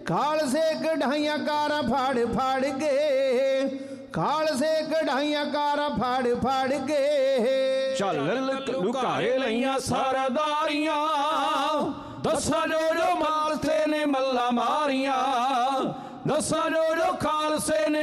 ਖਾਲਸੇ ਕਢਾਈਆਂ ਕਾਰਾਂ ਫਾੜ ਫਾੜ ਕੇ, ਖਾਲਸੇ ਕਢਾਈਆਂ ਕਾਰਾਂ ਫਾੜ ਫਾੜ ਕੇ। ਚੱਲ ਲੁਕਾਏ ਲਈਆਂ ਸਰਦਾਰੀਆਂ, ਦਸਾਂ ਜੋ ਮਾਲਸੇ ਨੇ ਮੱਲਾ ਮਾਰੀਆਂ, ਦਸਾਂ ਜੋ ਖਾਲਸੇ ਨੇ